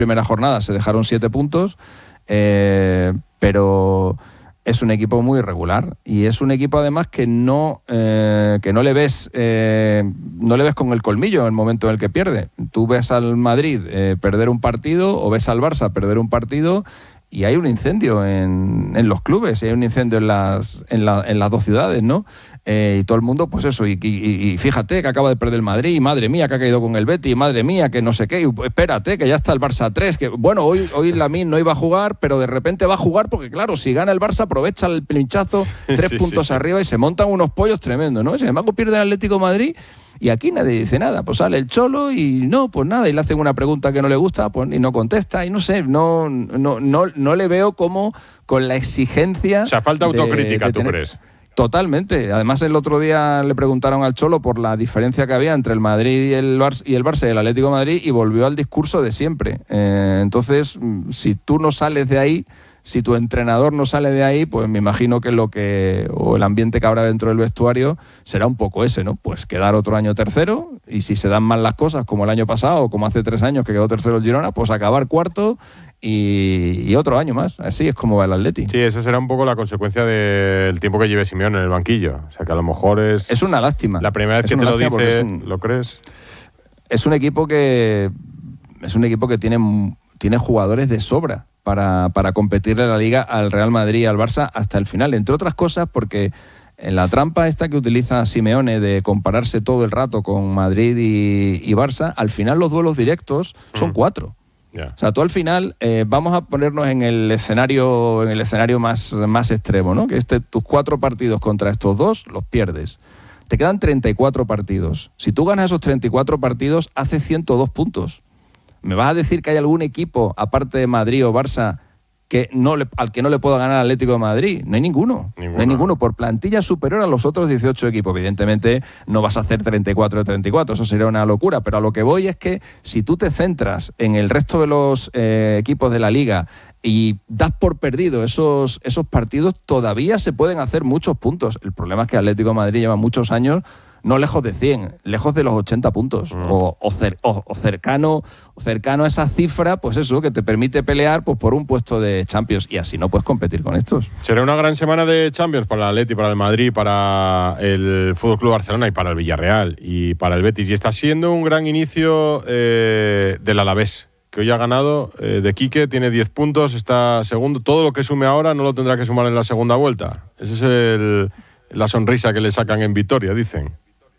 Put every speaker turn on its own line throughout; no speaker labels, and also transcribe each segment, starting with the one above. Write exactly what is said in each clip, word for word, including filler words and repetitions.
primera jornada se dejaron siete puntos, eh, pero es un equipo muy irregular y es un equipo además que no eh, que no le ves eh, no le ves con el colmillo en el momento en el que pierde. Tú ves al Madrid eh, perder un partido o ves al Barça perder un partido y hay un incendio en, en los clubes, y hay un incendio en las, en, la, en las dos ciudades, ¿no? Eh, y todo el mundo, pues eso, y, y, y fíjate que acaba de perder el Madrid, y madre mía que ha caído con el Betis, madre mía que no sé qué, y espérate que ya está el Barça tres, que bueno, hoy, hoy Lamine no iba a jugar, pero de repente va a jugar porque claro, si gana el Barça aprovecha el pinchazo, tres sí, puntos sí, sí. arriba y se montan unos pollos tremendos, ¿no? Sin embargo pierde el Atlético de Madrid. Y aquí nadie dice nada, pues sale el Cholo y no, pues nada, y le hacen una pregunta que no le gusta, pues y no contesta, y no sé, no, no, no, no le veo como con la exigencia.
O sea, falta autocrítica,
de, de
¿tú
tener...
crees?
Totalmente. Además, el otro día le preguntaron al Cholo por la diferencia que había entre el Madrid y el Barça y el, Barça y el Atlético de Madrid y volvió al discurso de siempre. Eh, entonces, si tú no sales de ahí, si tu entrenador no sale de ahí, pues me imagino que lo que o el ambiente que habrá dentro del vestuario será un poco ese, ¿no? Pues quedar otro año tercero y si se dan mal las cosas, como el año pasado o como hace tres años que quedó tercero el Girona, pues acabar cuarto y, y otro año más. Así es como va el Atleti.
Sí, eso será un poco la consecuencia del tiempo que lleve Simeone en el banquillo. O sea, que a lo mejor es...
Es una lástima.
La primera vez
es
que te lo dice,
un,
¿lo crees?
Es un equipo que es un equipo que tiene, tiene jugadores de sobra para, para competirle a la Liga al Real Madrid y al Barça hasta el final, entre otras cosas porque en la trampa esta que utiliza Simeone de compararse todo el rato con Madrid y, y Barça, al final los duelos directos son mm. cuatro. Yeah. O sea, tú al final eh, vamos a ponernos en el escenario en el escenario más, más extremo, ¿no? Que este, tus cuatro partidos contra estos dos los pierdes. Te quedan treinta y cuatro partidos. Si tú ganas esos treinta y cuatro partidos, haces ciento dos puntos. ¿Me vas a decir que hay algún equipo, aparte de Madrid o Barça, que no le, al que no le pueda ganar al Atlético de Madrid? No hay ninguno. ninguno. No hay ninguno. Por plantilla superior a los otros dieciocho equipos. Evidentemente no vas a hacer treinta y cuatro de treinta y cuatro, eso sería una locura. Pero a lo que voy es que si tú te centras en el resto de los eh, equipos de la Liga y das por perdido esos, esos partidos, todavía se pueden hacer muchos puntos. El problema es que el Atlético de Madrid lleva muchos años no lejos de cien, lejos de los ochenta puntos, mm. o, o, cer, o, o cercano o cercano a esa cifra, pues eso, que te permite pelear pues, por un puesto de Champions, y así no puedes competir con estos.
Será una gran semana de Champions para el Atleti, para el Madrid, para el F C Barcelona y para el Villarreal y para el Betis, y está siendo un gran inicio eh, del Alavés, que hoy ha ganado eh, de Quique, tiene diez puntos, está segundo, todo lo que sume ahora no lo tendrá que sumar en la segunda vuelta. Esa es el, la sonrisa que le sacan en Vitoria, dicen.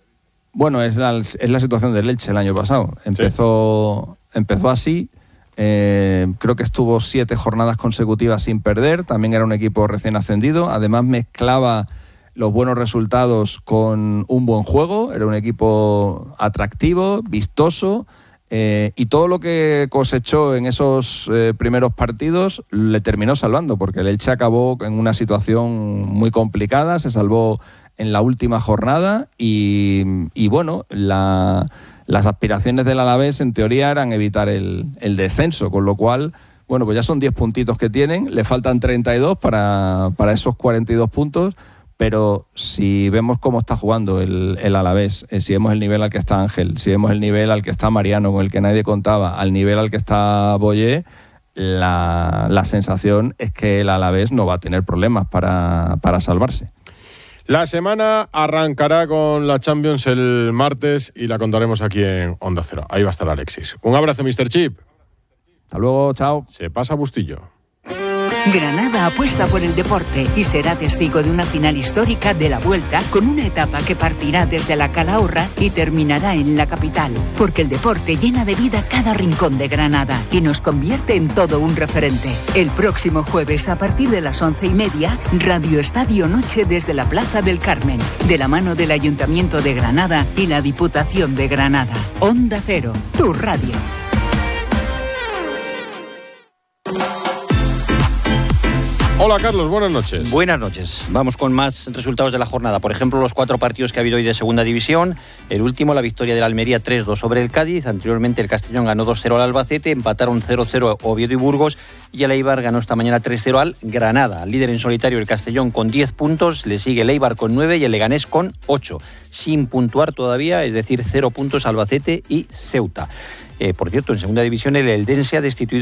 Bueno, es la, es la situación del Elche el año pasado. Empezó, sí. empezó así, eh, creo que estuvo siete jornadas consecutivas sin perder, también era un equipo recién ascendido, además mezclaba los buenos resultados con un buen juego, era un equipo atractivo, vistoso, eh, y todo lo que cosechó en esos eh, primeros partidos le terminó salvando, porque el Elche acabó en una situación muy complicada, se salvó en la última jornada y, y bueno, la, las aspiraciones del Alavés en teoría eran evitar el, el descenso, con lo cual, bueno, pues ya son diez puntitos que tienen, le faltan treinta y dos para, para esos cuarenta y dos puntos, pero si vemos cómo está jugando el, el Alavés, eh, si vemos el nivel al que está Ángel, si vemos el nivel al que está Mariano, con el que nadie contaba, al nivel al que está Boyé, la, la sensación es que el Alavés no va a tener problemas para, para salvarse.
La semana arrancará con la Champions el martes y la contaremos aquí en Onda Cero. Ahí va a estar Alexis. Un abrazo, mister Chip.
Hasta luego, chao.
Se pasa Bustillo.
Granada apuesta por el deporte y será testigo de una final histórica de la Vuelta, con una etapa que partirá desde la Calahorra y terminará en la capital, porque el deporte llena de vida cada rincón de Granada y nos convierte en todo un referente. El próximo jueves a partir de las once y media, Radio Estadio Noche desde la Plaza del Carmen, de la mano del Ayuntamiento de Granada y la Diputación de Granada. Onda Cero, tu radio.
Hola Carlos, buenas noches.
Buenas noches. Vamos con más resultados de la jornada. Por ejemplo, los cuatro partidos que ha habido hoy de segunda división. El último, la victoria del Almería tres dos sobre el Cádiz. Anteriormente el Castellón ganó dos cero al Albacete. Empataron cero cero Oviedo y Burgos. Y el Eibar ganó esta mañana tres cero al Granada. Líder en solitario el Castellón con diez puntos. Le sigue el Eibar con nueve y el Leganés con ocho. Sin puntuar todavía, es decir, cero puntos Albacete y Ceuta. Eh, por cierto, en segunda división el Eldense ha destituido